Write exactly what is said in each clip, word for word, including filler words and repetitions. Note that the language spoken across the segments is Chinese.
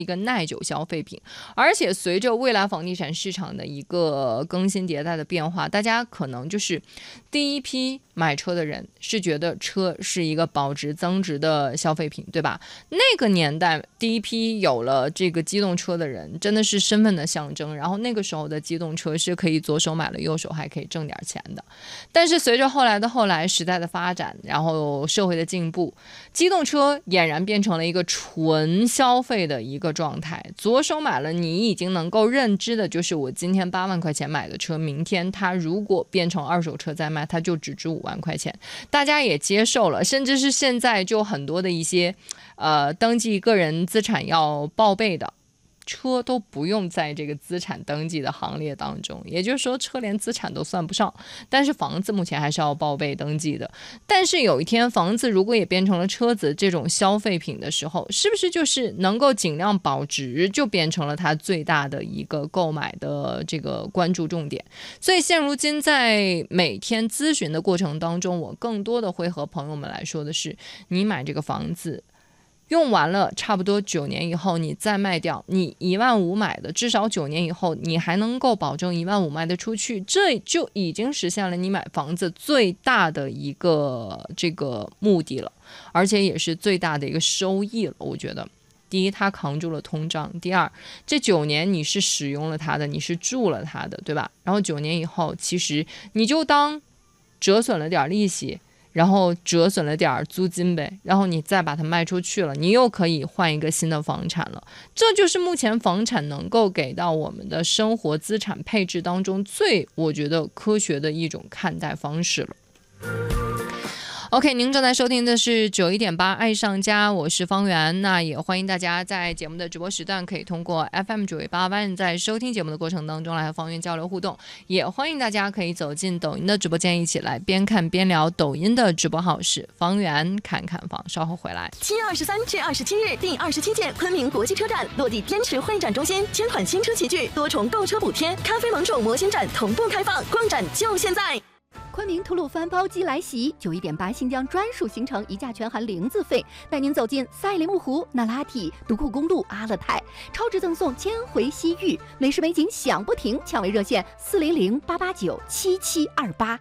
一个耐久消费品。而且随着未来房地产市场的一个更新迭代的变化，大家可能就是第一批买车的人是觉得车是一个保值增值的消费品，对吧？那个年代第一批有了这个机动车的人真的是身份的象征，然后那个时候的机动车是可以左手买了右手还可以挣点钱的。但是随着后来的后来时代的发展，然后社会的进步，机动车俨然变成了一个纯消费的一个状态。左手买了，你已经能够认知的就是我今天八万块钱买的车，明天它如果变成二手车再卖，它就只值五万块钱。大家也接受了，甚至是现在就很多的一些呃登记个人资产要报备的车都不用在这个资产登记的行列当中，也就是说车连资产都算不上，但是房子目前还是要报备登记的。但是有一天房子如果也变成了车子这种消费品的时候，是不是就是能够尽量保值，就变成了它最大的一个购买的这个关注重点。所以现如今在每天咨询的过程当中，我更多的会和朋友们来说的是，你买这个房子用完了差不多九年以后你再卖掉，你一万五买的，至少九年以后你还能够保证一万五卖得出去，这就已经实现了你买房子最大的一个这个目的了，而且也是最大的一个收益了。我觉得第一，它扛住了通胀；第二，这九年你是使用了它的，你是住了它的，对吧？然后九年以后，其实你就当折损了点利息，然后折损了点租金呗，然后你再把它卖出去了，你又可以换一个新的房产了。这就是目前房产能够给到我们的生活资产配置当中最我觉得科学的一种看待方式了。OK， 您正在收听的是九一点八爱上家，我是方圆。那也欢迎大家在节目的直播时段可以通过 F M 九一八万在收听节目的过程当中来和方圆交流互动，也欢迎大家可以走进抖音的直播间一起来边看边聊。抖音的直播号是方圆看看房，稍后回来。 七月二十三至二十七日，第二十七届昆明国际车展落地滇池会展中心，千款新车齐聚，多重购车补贴，咖啡盟主模型展同步开放，逛展就现在。 昆明吐鲁番包机来袭，九一点八新疆专属行程，一价全含零自费，带您走进赛里木湖、那拉提、独库公路、阿勒泰，超值赠送千回西域，美食美景享不停，抢位热线四零零八八九七七二八。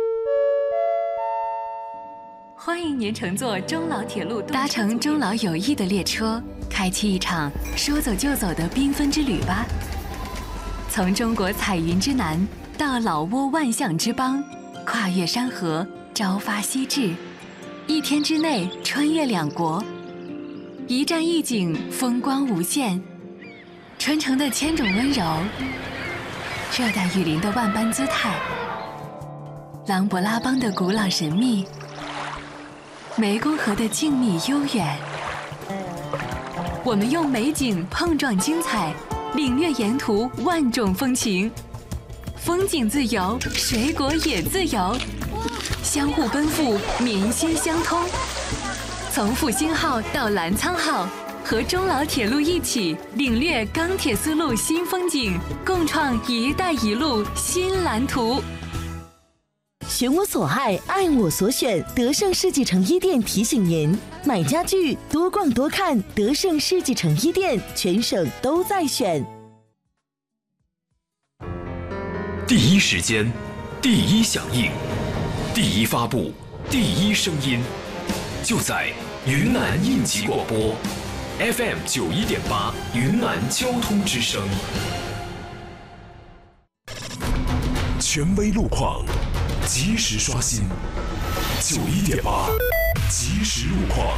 欢迎您乘坐中老铁路，搭乘中老友谊的列车，开启一场说走就走的缤纷之旅吧。从中国彩云之南到老挝万象之邦，跨越山河，朝发夕至，一天之内穿越两国，一站一景，风光无限。传承的千种温柔，热带雨林的万般姿态，琅勃拉邦的古老神秘，湄公河的静谧悠远。我们用美景碰撞精彩，领略沿途万种风情。风景自由，水果也自由，相互奔赴，民心相通。从复兴号到澜沧号，和中老铁路一起领略钢铁丝路新风景，共创“一带一路”新蓝图。 选我所爱，爱我所选。德胜世纪城一店提醒您：买家具多逛多看，德胜世纪城一店全省都在选。 第一时间，第一响应，第一发布，第一声音，就在云南应急广播 F M 九一点八云南交通之声。权威路况，及时刷新。九一点八，即时路况。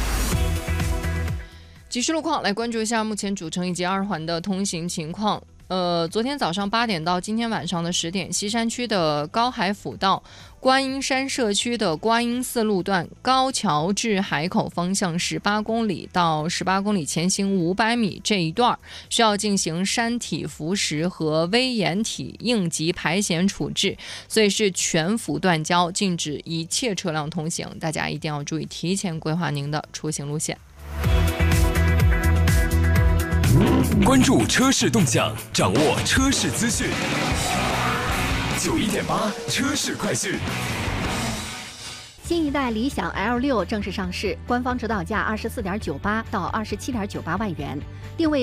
即时路况来关注一下目前主城以及二环的通行情况。呃，昨天早上八点到今天晚上的十点，西山区的高海辅道、观音山社区的观音寺路段高桥至海口方向十八公里到十八公里前行五百米这一段需要进行山体浮石和微岩体应急排险处置，所以是全幅断交，禁止一切车辆通行，大家一定要注意提前规划您的出行路线。 关注车市动向，掌握车市资讯。九一点八车市快讯。 新一代理想 L 六正式上市，官方指导价二十四点九八到二十七点九八万元，定位